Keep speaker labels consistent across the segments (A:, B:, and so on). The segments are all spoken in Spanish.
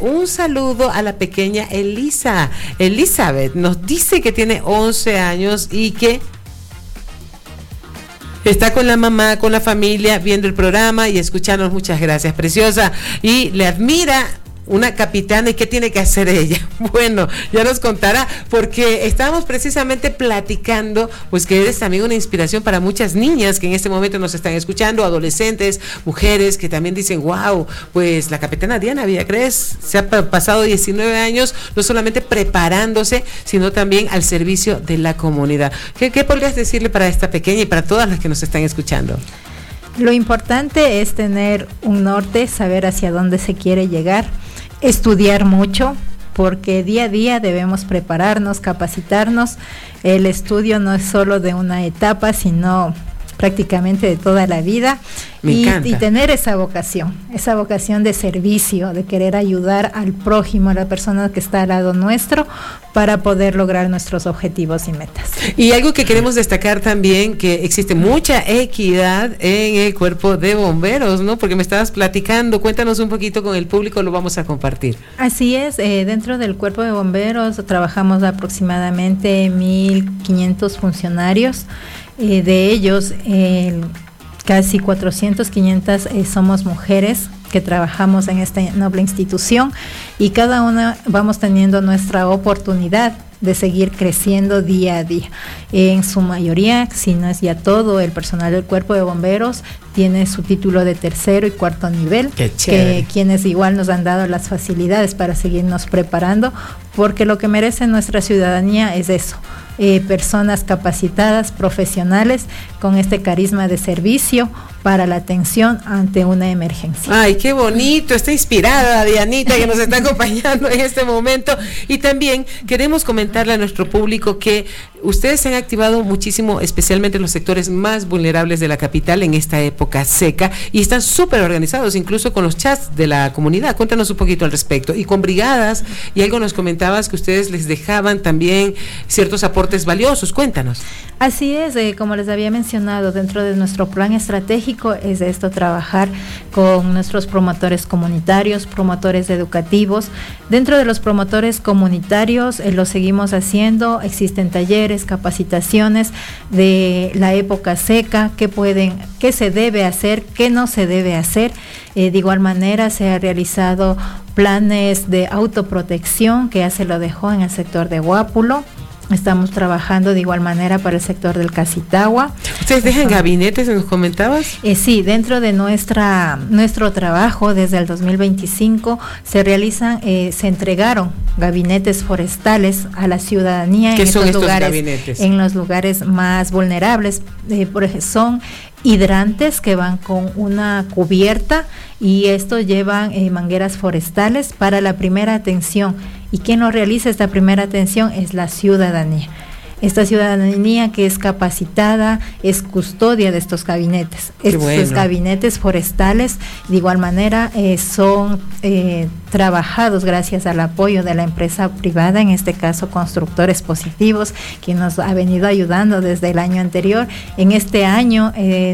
A: un saludo a la pequeña Elizabeth. Nos dice que tiene 11 años y que está con la mamá, con la familia, viendo el programa y escuchándonos. Muchas gracias, preciosa. Y le admira una capitana, ¿y qué tiene que hacer ella? Bueno, ya nos contará, porque estábamos precisamente platicando, pues que eres también una inspiración para muchas niñas que en este momento nos están escuchando, adolescentes, mujeres que también dicen, wow, pues la capitana Diana Villacrés se ha pasado 19 años, no solamente preparándose, sino también al servicio de la comunidad. ¿Qué podrías decirle para esta pequeña y para todas las que nos están escuchando?
B: Lo importante es tener un norte, saber hacia dónde se quiere llegar, estudiar mucho, porque día a día debemos prepararnos, capacitarnos. El estudio no es solo de una etapa, sino prácticamente de toda la vida, y tener esa vocación de servicio, de querer ayudar al prójimo, a la persona que está al lado nuestro, para poder lograr nuestros objetivos y metas.
A: Y algo que queremos destacar también, que existe mucha equidad en el cuerpo de bomberos, ¿no? Porque me estabas platicando, cuéntanos un poquito con el público, lo vamos a compartir.
B: Así es, dentro del cuerpo de bomberos trabajamos aproximadamente 1,500 funcionarios. De ellos, casi 400, 500 somos mujeres que trabajamos en esta noble institución, y cada una vamos teniendo nuestra oportunidad de seguir creciendo día a día. En su mayoría, si no es ya todo, el personal del cuerpo de bomberos tiene su título de 3er y 4er nivel, que quienes igual nos han dado las facilidades para seguirnos preparando, porque lo que merece nuestra ciudadanía es eso. Personas capacitadas, profesionales, con este carisma de servicio para la atención ante una emergencia.
A: Ay, qué bonito, está inspirada Dianita, que nos está acompañando en este momento. Y también queremos comentarle a nuestro público que ustedes se han activado muchísimo, especialmente en los sectores más vulnerables de la capital en esta época seca, y están súper organizados, incluso con los chats de la comunidad. Cuéntanos un poquito al respecto. Y con brigadas, y algo nos comentabas que ustedes les dejaban también ciertos aportes valiosos. Cuéntanos.
B: Así es, como les había mencionado, dentro de nuestro plan estratégico es esto, trabajar con nuestros promotores comunitarios, promotores educativos. Dentro de los promotores comunitarios lo seguimos haciendo, existen talleres, capacitaciones de la época seca, qué se debe hacer, qué no se debe hacer. De igual manera se ha realizado planes de autoprotección, que ya se lo dejó en el sector de Guápulo. Estamos trabajando de igual manera para el sector del Casitagua.
A: ¿Ustedes dejan gabinetes, nos comentabas?
B: Sí, dentro de nuestro trabajo desde el 2025 se entregaron gabinetes forestales a la ciudadanía.
A: ¿Qué son estos gabinetes?
B: En los lugares más vulnerables. Por ejemplo, son hidrantes que van con una cubierta, y esto llevan mangueras forestales para la primera atención. ¿Y quién nos realiza esta primera atención? Es la ciudadanía. Esta ciudadanía que es capacitada, es custodia de estos gabinetes. Estos gabinetes forestales, de igual manera, son trabajados gracias al apoyo de la empresa privada, en este caso Constructores Positivos, quien nos ha venido ayudando desde el año anterior. En este año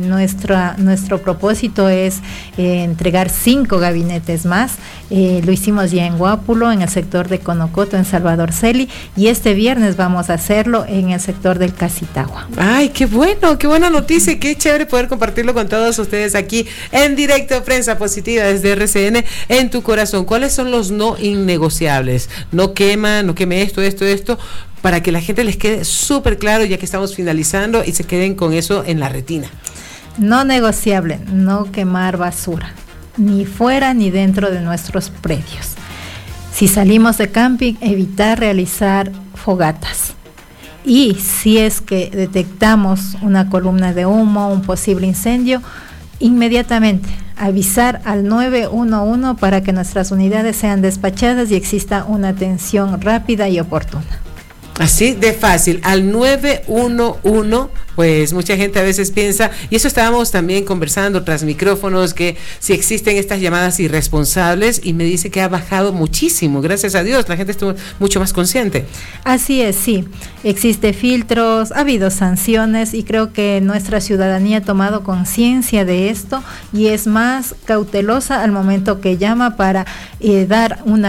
B: nuestro propósito es entregar 5 gabinetes más. Lo hicimos ya en Guápulo, en el sector de Conocoto, en Salvador Celi, y este viernes vamos a hacerlo en el sector del Casitagua.
A: Ay, qué bueno, qué buena noticia, qué chévere poder compartirlo con todos ustedes aquí en directo, Prensa Positiva desde RCN en tu corazón. ¿Cuáles son los no innegociables? No queme esto, para que la gente les quede súper claro, ya que estamos finalizando, y se queden con eso en la retina.
B: No negociable, no quemar basura, ni fuera ni dentro de nuestros predios. Si salimos de camping, evitar realizar fogatas. Y si es que detectamos una columna de humo, un posible incendio, inmediatamente avisar al 911 para que nuestras unidades sean despachadas y exista una atención rápida y oportuna.
A: Así de fácil, al 911, pues mucha gente a veces piensa, y eso estábamos también conversando tras micrófonos, que si existen estas llamadas irresponsables, y me dice que ha bajado muchísimo, gracias a Dios, la gente estuvo mucho más consciente.
B: Así es, sí, existe filtros, ha habido sanciones, y creo que nuestra ciudadanía ha tomado conciencia de esto, y es más cautelosa al momento que llama para dar una